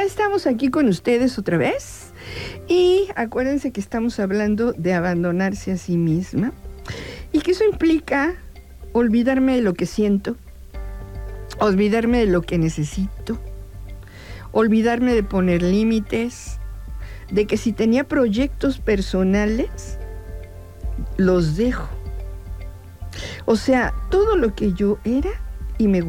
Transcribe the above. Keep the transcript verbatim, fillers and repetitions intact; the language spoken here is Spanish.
estamos aquí con ustedes otra vez. Y acuérdense que estamos hablando de abandonarse a sí misma. Y que eso implica olvidarme de lo que siento, olvidarme de lo que necesito, olvidarme de poner límites, de que si tenía proyectos personales, los dejo. O sea, todo lo que yo era y me